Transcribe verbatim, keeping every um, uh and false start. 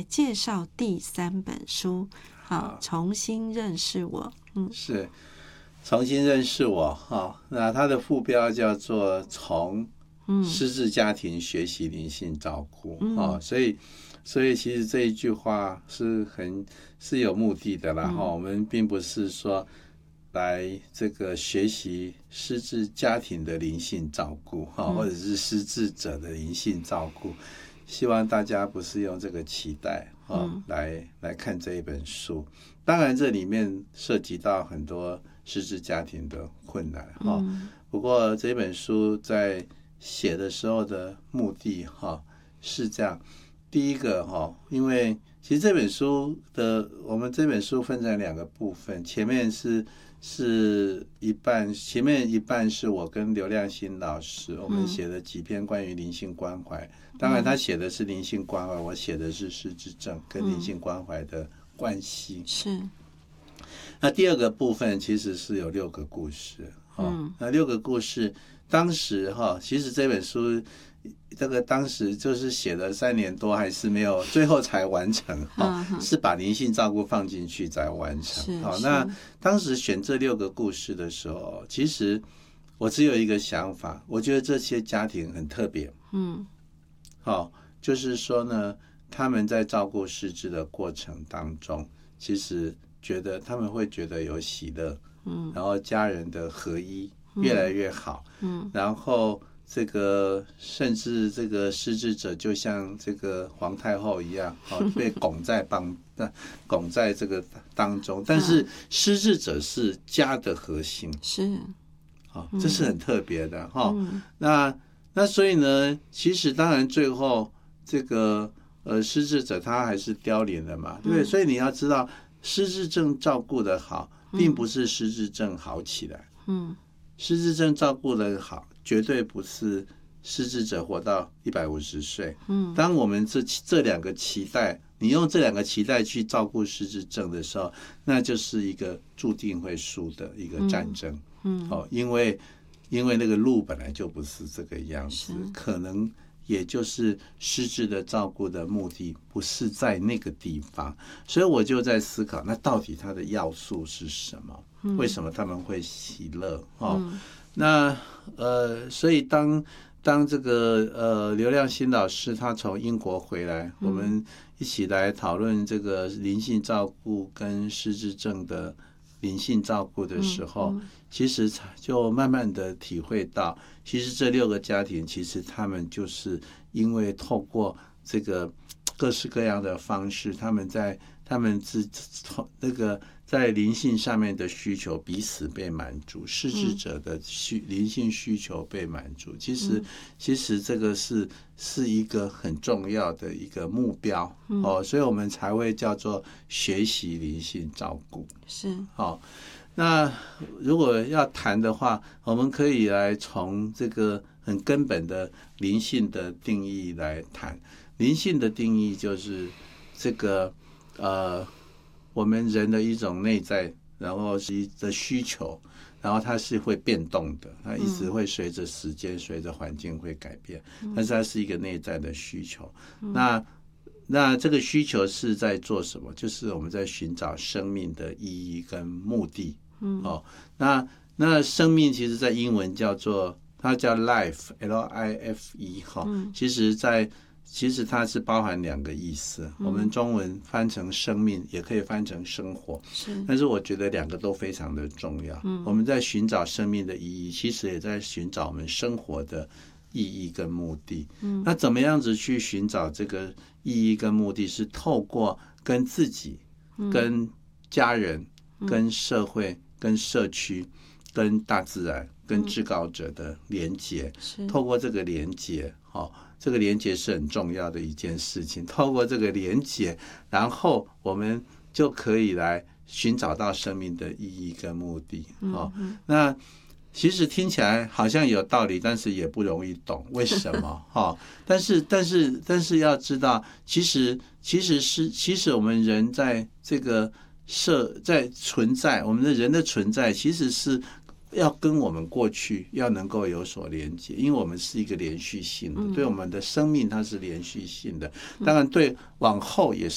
介绍第三本书，好，重新认识我。嗯， 是重新认识我哈。那它的副标叫做从失智家庭学习灵性照顾啊、嗯，所以所以其实这一句话是很是有目的的啦哈、嗯。我们并不是说来这个学习失智家庭的灵性照顾哈、嗯，或者是失智者的灵性照顾。希望大家不是用这个期待啊、嗯、来来看这一本书。当然，这里面涉及到很多失智家庭的困难哈、嗯。不过这本书在写的时候的目的哈是这样。第一个哈，因为其实这本书的我们这本书分成两个部分，前面是。是一半，前面一半是我跟刘亮星老师我们写了几篇关于灵性关怀、嗯、当然他写的是灵性关怀、嗯、我写的是失智症跟灵性关怀的关系、嗯、 是。 那第二个部分其实是有六个故事、哦嗯、那六个故事当时哈、哦，其实这本书这个当时就是写了三年多，还是没有，最后才完成、哦嗯、是把灵性照顾放进去才完成。好、哦，那当时选这六个故事的时候，其实我只有一个想法，我觉得这些家庭很特别。嗯，好、哦，就是说呢，他们在照顾失智的过程当中，其实觉得他们会觉得有喜乐，嗯，然后家人的合一越来越好，嗯，然后。这个甚至这个失智者就像这个皇太后一样，哦，被拱在帮拱在这个当中，但是失智者是家的核心， 是， 哦，这是很特别的哈、嗯哦。那那所以呢，其实当然最后这个呃失智者他还是凋零了嘛，对不对？嗯、所以你要知道，失智症照顾的好，并不是失智症好起来，嗯，失智症照顾的好。绝对不是失智者活到一百五十岁。嗯，当我们这这两个期待，你用这两个期待去照顾失智症的时候，那就是一个注定会输的一个战争。嗯，嗯哦，因为因为那个路本来就不是这个样子，可能也就是失智的照顾的目的不是在那个地方，所以我就在思考，那到底它的要素是什么？嗯、为什么他们会喜乐？哦。嗯那呃，所以当当这个呃刘亮星老师他从英国回来、嗯，我们一起来讨论这个灵性照顾跟失智症的灵性照顾的时候，嗯嗯、其实就慢慢的体会到，其实这六个家庭其实他们就是因为透过这个各式各样的方式，他们在他们自那个。在灵性上面的需求彼此被满足，失智者的需灵性需求被满足，其实其实这个是是一个很重要的一个目标哦，所以我们才会叫做学习灵性照顾。 是好，那如果要谈的话，我们可以来从这个很根本的灵性的定义来谈。灵性的定义就是这个呃。我们人的一种内在，然后是一的需求，然后它是会变动的，它一直会随着时间、随着环境会改变，但是它是一个内在的需求。那那这个需求是在做什么？就是我们在寻找生命的意义跟目的。哦，那那生命其实在英文叫做它叫 life L I F E 哈、哦，其实在其实它是包含两个意思、嗯、我们中文翻成生命也可以翻成生活，是，但是我觉得两个都非常的重要、嗯、我们在寻找生命的意义，其实也在寻找我们生活的意义跟目的、嗯、那怎么样子去寻找这个意义跟目的，是透过跟自己、嗯、跟家人、嗯、跟社会、跟社区、跟大自然、跟至高者的连结、嗯、透过这个连结、哦，这个连结是很重要的一件事情，透过这个连结，然后我们就可以来寻找到生命的意义跟目的、哦嗯、那其实听起来好像有道理，但是也不容易懂为什么、哦、但是但是但是要知道，其实其实是其实我们人在这个社在存在，我们的人的存在其实是要跟我们过去要能够有所连接，因为我们是一个连续性的、嗯、对我们的生命它是连续性的，当然对往后也是